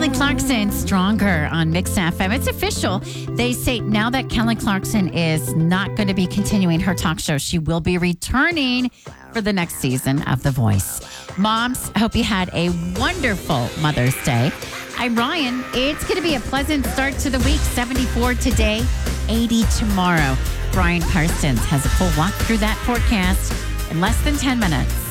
Kelly Clarkson, Stronger on Mix FM. It's official. They say now that Kelly Clarkson is not going to be continuing her talk show, she will be returning for the next season of The Voice. Moms, hope you had a wonderful Mother's Day. I'm Ryan. It's going to be a pleasant start to the week. 74 today, 80 tomorrow. Brian Karstens has a full walk through that forecast in less than 10 minutes.